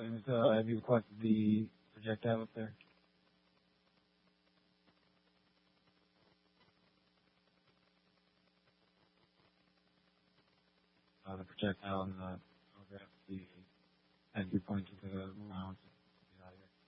Have you collected the projectile up there? The projectile and the photograph, the entry point to the round.